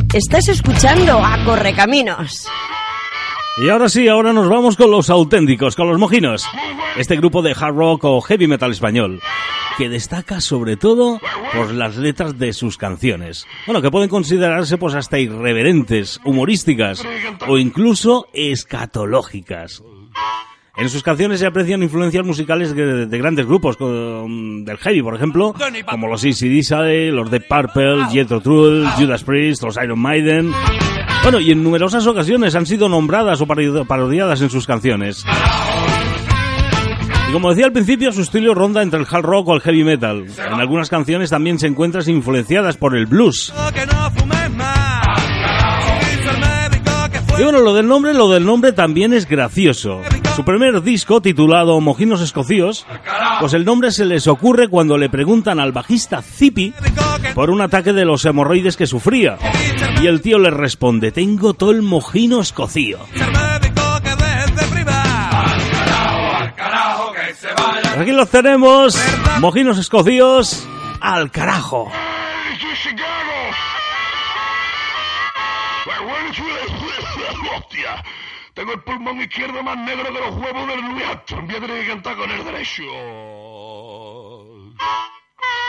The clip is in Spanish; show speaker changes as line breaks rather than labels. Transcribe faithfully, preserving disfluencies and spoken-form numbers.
Estás escuchando a Correcaminos.
Y ahora sí, ahora nos vamos con los auténticos, con los mojinos. Este grupo de hard rock o heavy metal español, que destaca sobre todo por las letras de sus canciones. Bueno, que pueden considerarse pues hasta irreverentes, humorísticas o incluso escatológicas. En sus canciones se aprecian influencias musicales de, de grandes grupos, con, del heavy, por ejemplo, como los A C D C, los Deep Purple, Jethro Tull, Judas Priest, los Iron Maiden. Bueno, y en numerosas ocasiones han sido nombradas o parodiadas en sus canciones. Y como decía al principio, su estilo ronda entre el hard rock o el heavy metal. En algunas canciones también se encuentran influenciadas por el blues. Y bueno, lo del nombre, lo del nombre también es gracioso. Su primer disco, titulado Mojinos Escocíos, pues el nombre se les ocurre cuando le preguntan al bajista Zippy por un ataque de los hemorroides que sufría. Y el tío le responde: tengo todo el mojino escocío. Aquí los tenemos, mojinos escocíos, al carajo.
Hostia, tengo el pulmón izquierdo más negro que los huevos del Louis Armstrong. Voy a tener que cantar con el derecho.